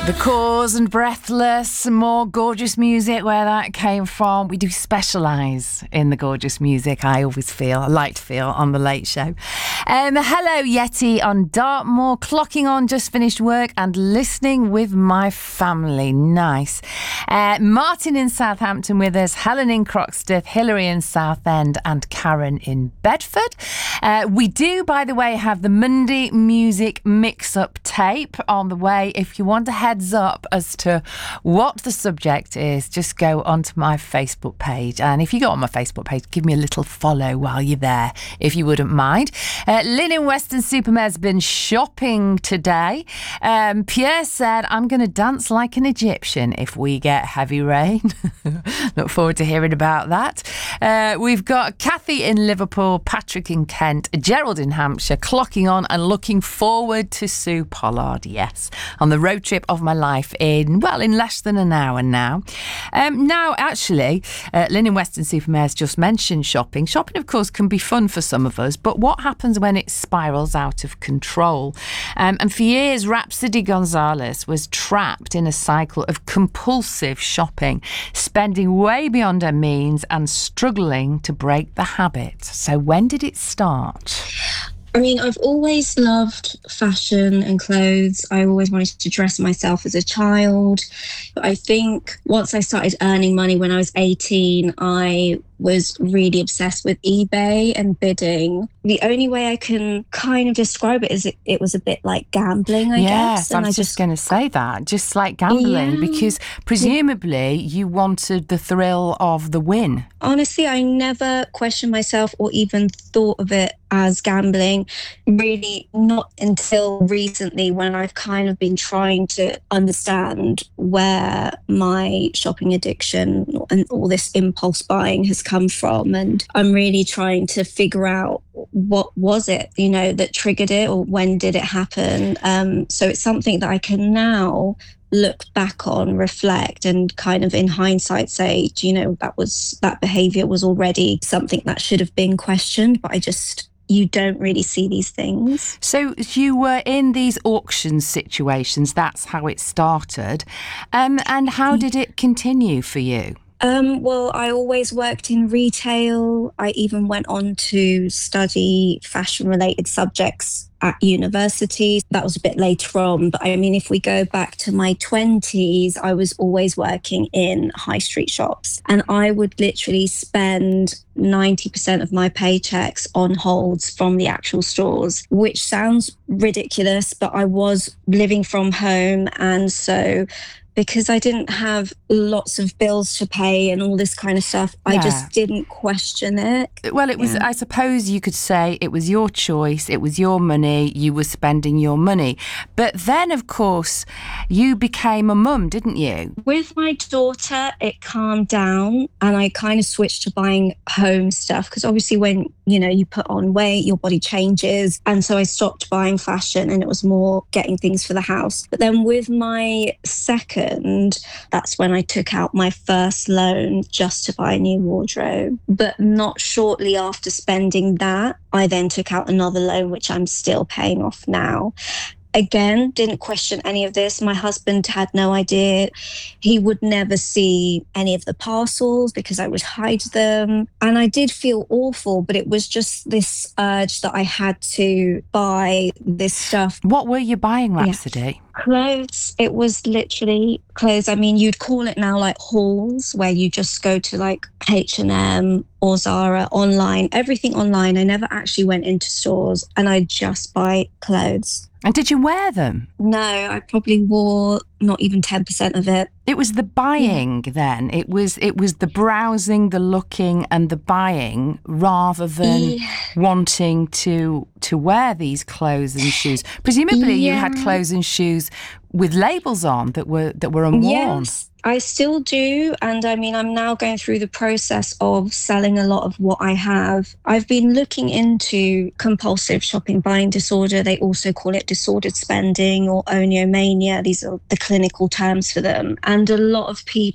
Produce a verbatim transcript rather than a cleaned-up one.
The Cause and Breathless, some more gorgeous music, where that came from. We do specialise in the gorgeous music, I always feel, I like to feel, on The Late Show. Um, hello, Yeti on Dartmoor, clocking on, just finished work and listening with my family. Nice. Uh, Martin in Southampton with us, Helen in Croxteth, Hilary in Southend and Karen in Bedford. Uh, we do, by the way, have the Monday Music Mix-Up tape on the way. If you want a heads up as to what the subject is, just go onto my Facebook page. And if you go on my Facebook page, give me a little follow while you're there, if you wouldn't mind. Uh, Lynn in Weston-super-Mare's been shopping today. Um, Pierre said, I'm going to dance like an Egyptian if we get heavy rain. Look forward to hearing about that. Uh, we've got Kathy in Liverpool, Patrick in Kent, Gerald in Hampshire, clocking on and looking forward to Sue Pollard, yes, on the road trip of my life in, well, in less than an hour now. Um, now, actually, uh, Lynn in Weston-super-Mare's just mentioned shopping. Shopping, of course, can be fun for some of us, but what happens when it spirals out of control? Um, and for years, Rhapsody Gonzalez was trapped in a cycle of compulsive shopping, spending way beyond her means and struggling to break the habit. So when did it start? I mean, I've always loved fashion and clothes. I always wanted to dress myself as a child. But I think once I started earning money when I was eighteen, I was really obsessed with eBay and bidding. The only way I can kind of describe it is it, it was a bit like gambling, I yes, guess. Yes, I was I just, just going to say that. Just like gambling, yeah. Because presumably you wanted the thrill of the win. Honestly, I never questioned myself or even thought of it as gambling. Really not until recently, when I've kind of been trying to understand where my shopping addiction and all this impulse buying has come from. And I'm really trying to figure out what was it, you know, that triggered it, or when did it happen? Um, so it's something that I can now look back on, reflect, and kind of in hindsight say, you know, that was that behavior was already something that should have been questioned, but I just you don't really see these things. So you were in these auction situations, that's how it started. Um, and how did it continue for you? Um, well, I always worked in retail. I even went on to study fashion-related subjects at university. That was a bit later on. But I mean, if we go back to my twenties, I was always working in high street shops. And I would literally spend ninety percent of my paychecks on holds from the actual stores, which sounds ridiculous, but I was living from home. And so because I didn't have lots of bills to pay and all this kind of stuff, yeah. I just didn't question it. Well, it was, yeah. I suppose you could say it was your choice, it was your money, you were spending your money. But then, of course, you became a mum, didn't you? With my daughter, it calmed down and I kind of switched to buying home stuff, because obviously when, you know, you put on weight, your body changes. And so I stopped buying fashion and it was more getting things for the house. But then with my second, And that's when I took out my first loan just to buy a new wardrobe. But not shortly after spending that, I then took out another loan, which I'm still paying off now. Again, didn't question any of this. My husband had no idea. He would never see any of the parcels because I would hide them. And I did feel awful, but it was just this urge that I had to buy this stuff. What were you buying, Rhapsody? Yeah. Clothes. It was literally clothes. I mean, you'd call it now like hauls, where you just go to like H and M or Zara online, everything online. I never actually went into stores, and I just buy clothes. And did you wear them? No, I probably wore not even ten percent of it. It was the buying yeah. then. It was it was the browsing, the looking and the buying, rather than yeah. wanting to to wear these clothes and shoes. Presumably yeah. you had clothes and shoes with labels on that were that were unworn. Yes, I still do. And I mean, I'm now going through the process of selling a lot of what I have. I've been looking into compulsive shopping buying disorder. They also call it disordered spending or oniomania. These are the clinical terms for them. And a lot of people